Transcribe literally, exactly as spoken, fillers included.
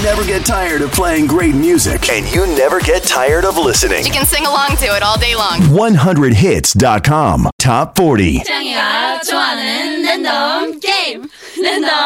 never get tired of playing great music. And you never get tired of listening. You can sing along to it all day long. one hundred hits dot com Top forty. 짱이가 좋아하는 랜덤 게임 랜덤